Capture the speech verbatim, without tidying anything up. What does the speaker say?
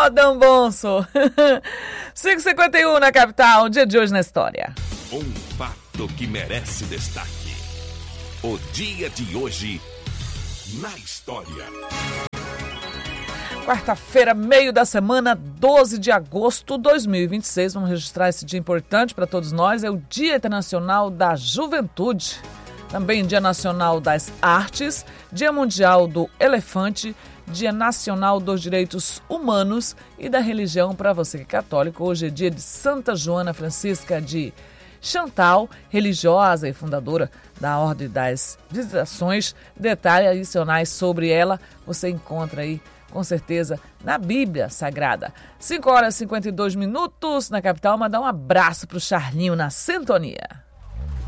Ó, Dom Bonso. cinco e cinquenta e um na capital, dia de hoje na história. Um fato que merece destaque. O dia de hoje na história. Quarta-feira, meio da semana, doze de agosto de dois mil e vinte e seis. Vamos registrar esse dia importante para todos nós. É o Dia Internacional da Juventude. Também Dia Nacional das Artes, Dia Mundial do Elefante, Dia Nacional dos Direitos Humanos e da Religião. Para você que é católico, hoje é dia de Santa Joana Francisca de Chantal, religiosa e fundadora da Ordem das Visitações. Detalhes adicionais sobre ela você encontra aí, com certeza, na Bíblia Sagrada. cinco horas e cinquenta e dois minutos na capital. Mandar um abraço para o Charlinho na sintonia.